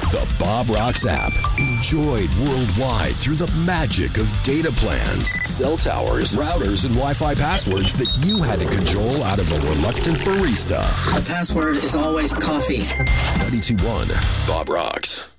The Bob Rocks app. Enjoyed worldwide through the magic of data plans, cell towers, routers, and Wi-Fi passwords that you had to cajole out of a reluctant barista. The password is always coffee. 92.1 Bob Rocks.